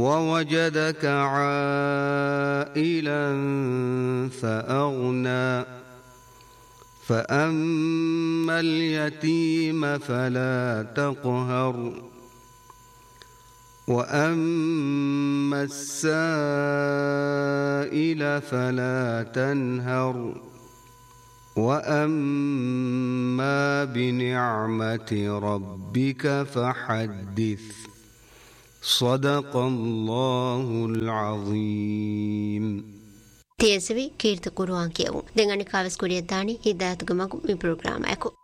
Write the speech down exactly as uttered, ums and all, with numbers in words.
ووجدك عائلا فأغنى فأما اليتيم فلا تقهر وأما السائل فلا تنهر وأما بنعمة ربك فحدث صدق الله العظيم. تيسوي كيرت قرآن كيو دعاني كاوس كوريا داني هدايت گماغو مي پروگرام اكو